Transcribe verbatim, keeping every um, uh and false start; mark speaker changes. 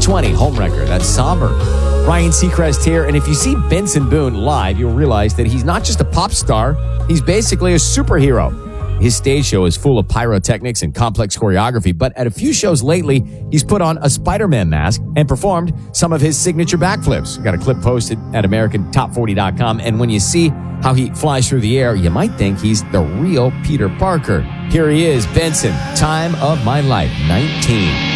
Speaker 1: twenty, Homewrecker. That's somber. Ryan Seacrest here, and if you see Benson Boone live, you'll realize that he's not just a pop star, he's basically a superhero. His stage show is full of pyrotechnics and complex choreography, but at a few shows lately, he's put on a Spider-Man mask and performed some of his signature backflips. Got a clip posted at American Top forty dot com, and when you see how he flies through the air, you might think he's the real Peter Parker. Here he is, Benson, Time of My Life, nineteen.